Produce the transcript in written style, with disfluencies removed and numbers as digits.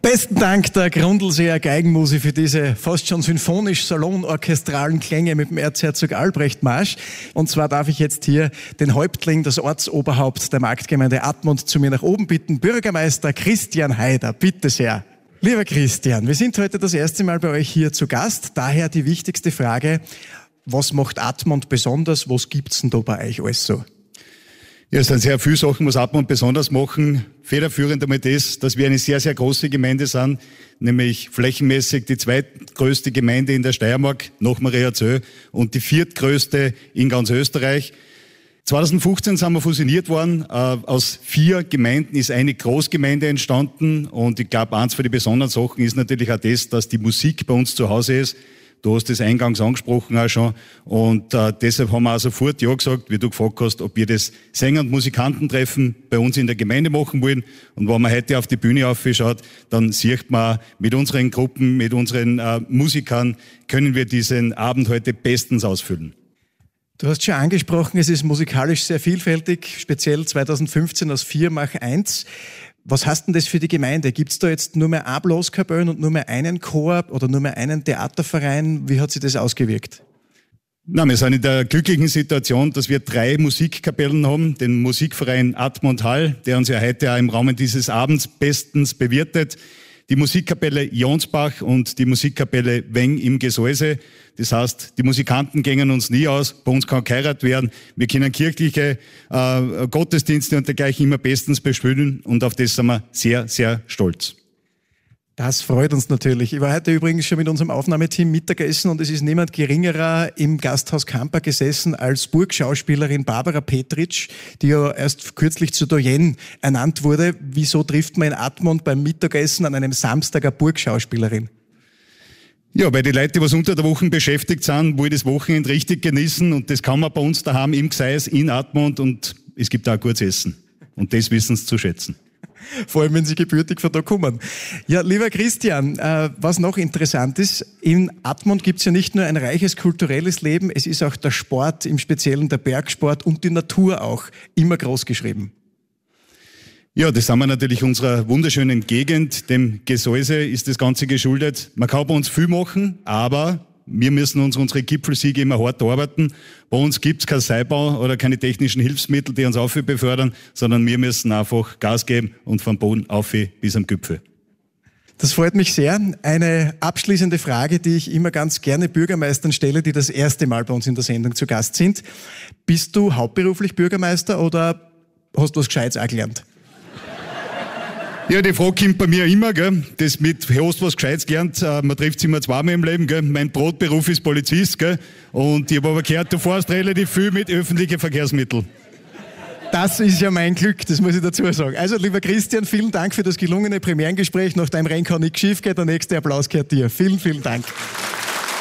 Besten Dank der Grundlseer Geigenmusik für diese fast schon symphonisch-salonorchestralen Klänge mit dem Erzherzog Albrecht Marsch. Und zwar darf ich jetzt hier den Häuptling, das Ortsoberhaupt der Marktgemeinde Admont zu mir nach oben bitten, Bürgermeister Christian Haider. Bitte sehr. Lieber Christian, wir sind heute das erste Mal bei euch hier zu Gast. Daher die wichtigste Frage, was macht Admont besonders? Was gibt's denn da bei euch alles so? Ja, es sind sehr viele Sachen, was Admont besonders machen. Federführend einmal das, dass wir eine sehr, sehr große Gemeinde sind, nämlich flächenmäßig die zweitgrößte Gemeinde in der Steiermark, nach Mariazell, und die viertgrößte in ganz Österreich. 2015 sind wir fusioniert worden. Aus 4 Gemeinden ist eine Großgemeinde entstanden. Und ich glaube, eins von den besonderen Sachen ist natürlich auch das, dass die Musik bei uns zu Hause ist. Du hast das eingangs angesprochen auch schon. Und deshalb haben wir auch sofort ja gesagt, wie du gefragt hast, ob wir das Sänger- und Musikantentreffen bei uns in der Gemeinde machen wollen. Und wenn man heute auf die Bühne aufschaut, dann sieht man, mit unseren Gruppen, mit unseren Musikern, können wir diesen Abend heute bestens ausfüllen. Du hast schon angesprochen, es ist musikalisch sehr vielfältig, speziell 2015 aus 4 mach 1. Was heißt denn das für die Gemeinde? Gibt es da jetzt nur mehr eine Blaskapelle und nur mehr einen Chor oder nur mehr einen Theaterverein? Wie hat sich das ausgewirkt? Nein, wir sind in der glücklichen Situation, dass wir 3 Musikkapellen haben. Den Musikverein Admont Hall, der uns ja heute auch im Rahmen dieses Abends bestens bewirtet. Die Musikkapelle Jonsbach und die Musikkapelle Weng im Gesäuse. Das heißt, die Musikanten gehen uns nie aus. Bei uns kann geheiratet werden. Wir können kirchliche Gottesdienste und dergleichen immer bestens bespielen. Und auf das sind wir sehr, sehr stolz. Das freut uns natürlich. Ich war heute übrigens schon mit unserem Aufnahmeteam Mittagessen und es ist niemand geringerer im Gasthaus Kamper gesessen als Burgschauspielerin Barbara Petritsch, die ja erst kürzlich zur Doyenne ernannt wurde. Wieso trifft man in Admont beim Mittagessen an einem Samstag eine Burgschauspielerin? Ja, weil die Leute, die was unter der Woche beschäftigt sind, wollen das Wochenende richtig genießen und das kann man bei uns daheim im Gseis in Admont und es gibt auch gutes Essen. Und das wissen sie zu schätzen. Vor allem, wenn sie gebürtig von da kommen. Ja, lieber Christian, was noch interessant ist, in Admont gibt es ja nicht nur ein reiches kulturelles Leben, es ist auch der Sport, im Speziellen der Bergsport und die Natur auch immer groß geschrieben. Ja, das haben wir natürlich unserer wunderschönen Gegend, dem Gesäuse ist das Ganze geschuldet. Man kann bei uns viel machen, aber wir müssen unsere Gipfelsiege immer hart arbeiten. Bei uns gibt's kein Seilbau oder keine technischen Hilfsmittel, die uns auf befördern, sondern wir müssen einfach Gas geben und vom Boden auf bis am Gipfel. Das freut mich sehr. Eine abschließende Frage, die ich immer ganz gerne Bürgermeistern stelle, die das erste Mal bei uns in der Sendung zu Gast sind. Bist du hauptberuflich Bürgermeister oder hast du was Gescheites auch gelernt? Ja, die Frage kommt bei mir immer, gell. Das mit, hast du was Gescheites gelernt, man trifft sich immer zweimal im Leben, gell. Mein Brotberuf ist Polizist, gell. Und ich habe aber gehört, du fährst relativ viel mit öffentlichen Verkehrsmitteln. Das ist ja mein Glück, das muss ich dazu sagen. Also, lieber Christian, vielen Dank für das gelungene Premierengespräch. Nach deinem Rennen kann nichts schief gehen. Der nächste Applaus gehört dir. Vielen, vielen Dank.